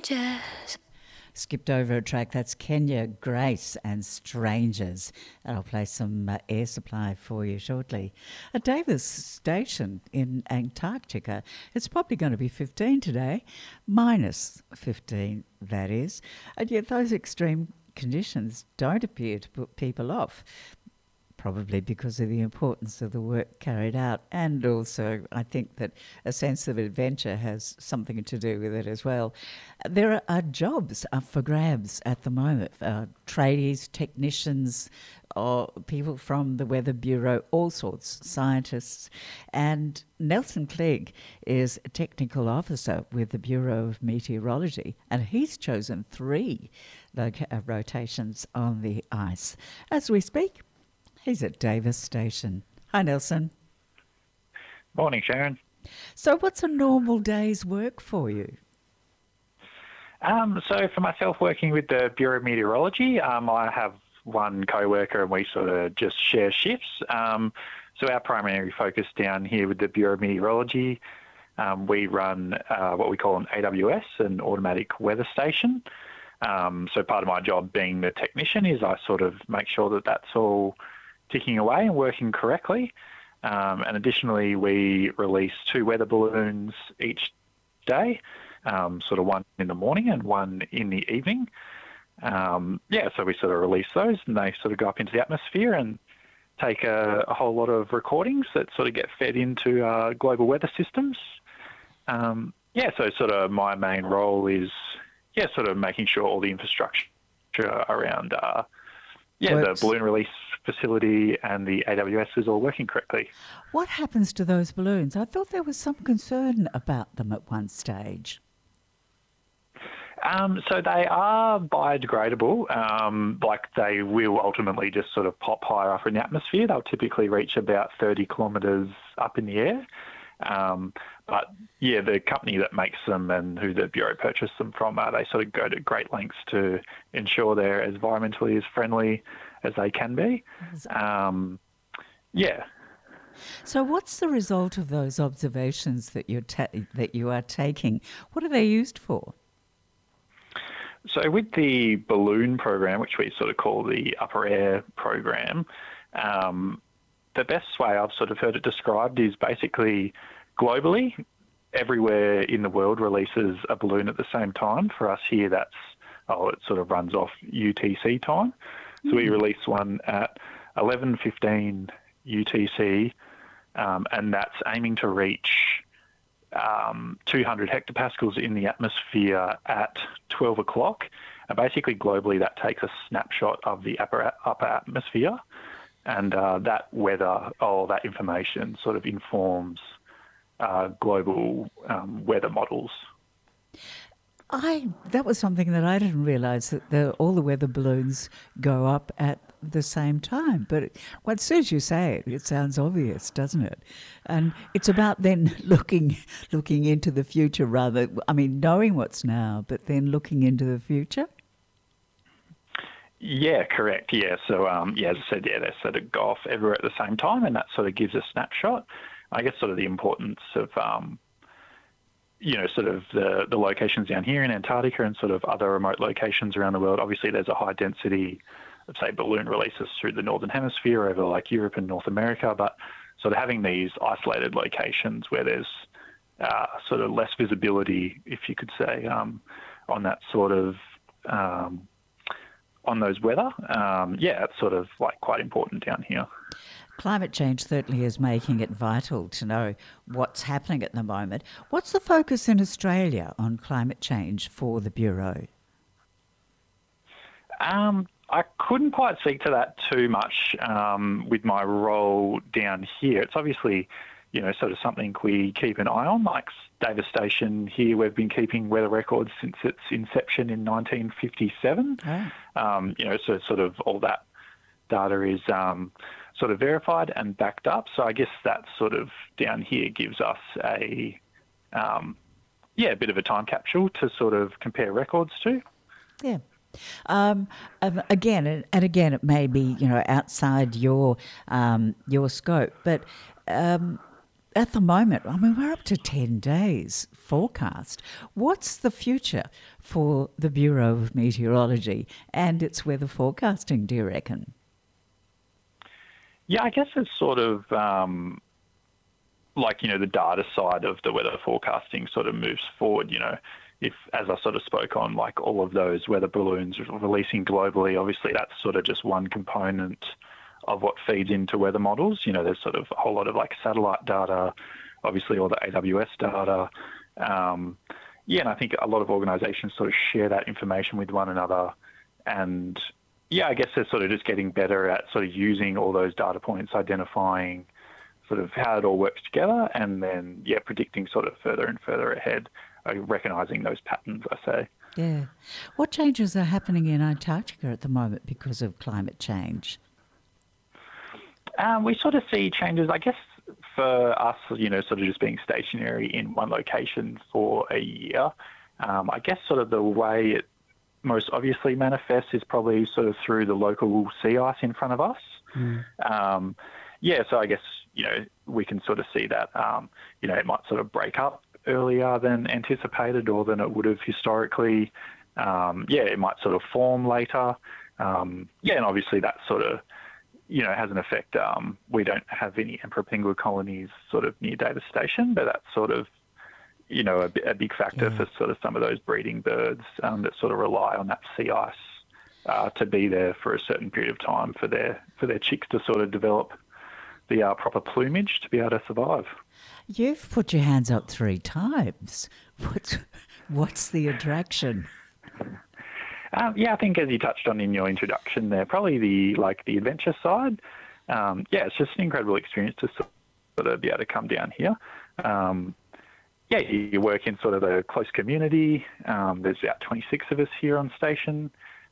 Strangers. Skipped over a track. That's Kenya Grace and Strangers. And I'll play some Air Supply for you shortly. At Davis Station in Antarctica, it's probably going to be 15 today, minus 15 that is. And yet those extreme conditions don't appear to put people off. Probably because of the importance of the work carried out, and also I think that a sense of adventure has something to do with it as well. There are jobs up for grabs at the moment, tradies, technicians, or people from the Weather Bureau, all sorts, scientists. And Nelson Clegg is a technical officer with the Bureau of Meteorology, and he's chosen 3 rotations on the ice. As we speak, he's at Davis Station. Hi, Nelson. Morning, Sharon. So what's a normal day's work for you? So for myself, working with the Bureau of Meteorology, I have one co-worker and we sort of just share shifts. So our primary focus down here with the Bureau of Meteorology, we run what we call an AWS, an automatic weather station. So part of my job being the technician is I sort of make sure that that's all ticking away and working correctly. And additionally, we release 2 weather balloons each day, sort of one in the morning and one in the evening. So we sort of release those and they sort of go up into the atmosphere and take a whole lot of recordings that sort of get fed into global weather systems. So sort of my main role is, sort of making sure all the infrastructure around the balloon release facility and the AWS is all working correctly. What happens to those balloons? I thought there was some concern about them at one stage. So they are biodegradable, they will ultimately just sort of pop higher up in the atmosphere. They'll typically reach about 30 kilometres up in the air. The company that makes them and who the Bureau purchased them from, they sort of go to great lengths to ensure they're as environmentally as friendly as they can be. So what's the result of those observations that you are taking? What are they used for? So with the balloon program, which we sort of call the upper air program, the best way I've sort of heard it described is basically globally, everywhere in the world releases a balloon at the same time. For us here, it sort of runs off UTC time. So we release one at 11:15 UTC, and that's aiming to reach 200 hectopascals in the atmosphere at 12 o'clock. And basically, globally, that takes a snapshot of the upper atmosphere, and that weather, all that information sort of informs global weather models. That was something that I didn't realise, that all the weather balloons go up at the same time. But as soon as you say it, it sounds obvious, doesn't it? And it's about then looking into the future knowing what's now, but then looking into the future. Yeah, correct. Yeah. So, as I said, they sort of go off everywhere at the same time, and that sort of gives a snapshot. I guess sort of the importance of, sort of the locations down here in Antarctica and sort of other remote locations around the world. Obviously, there's a high density of, say, balloon releases through the Northern Hemisphere over like Europe and North America, but sort of having these isolated locations where there's sort of less visibility, if you could say, on that sort of, on those weather, it's sort of like quite important down here. Climate change certainly is making it vital to know what's happening at the moment. What's the focus in Australia on climate change for the Bureau? I couldn't quite speak to that too much with my role down here. It's obviously, sort of something we keep an eye on. Like Davis Station here, we've been keeping weather records since its inception in 1957. Oh. So sort of all that data is sort of verified and backed up. So I guess that sort of down here gives us a bit of a time capsule to sort of compare records to. Yeah. Again, it may be outside your scope, but at the moment, I mean, we're up to 10 days forecast. What's the future for the Bureau of Meteorology and its weather forecasting, do you reckon? Yeah, I guess it's sort of the data side of the weather forecasting sort of moves forward, if, as I sort of spoke on, like all of those weather balloons releasing globally, obviously that's sort of just one component of what feeds into weather models. There's sort of a whole lot of like satellite data, obviously all the AWS data. And I think a lot of organizations sort of share that information with one another. And yeah, I guess they're sort of just getting better at sort of using all those data points, identifying sort of how it all works together, and then, predicting sort of further and further ahead, recognising those patterns, I say. Yeah. What changes are happening in Antarctica at the moment because of climate change? We sort of see changes, I guess, for us, sort of just being stationary in one location for a year. I guess sort of the way it most obviously manifests is probably sort of through the local sea ice in front of us. So I guess, we can sort of see that, it might sort of break up earlier than anticipated or than it would have historically. It might sort of form later. And obviously that sort of, has an effect. We don't have any emperor penguin colonies sort of near Davis Station, but that's sort of, a big factor for sort of some of those breeding birds that sort of rely on that sea ice to be there for a certain period of time for their chicks to sort of develop the proper plumage to be able to survive. You've put your hands up 3 times. What's the attraction? I think as you touched on in your introduction there, probably the adventure side. It's just an incredible experience to sort of be able to come down here. You work in sort of a close community. There's about 26 of us here on station.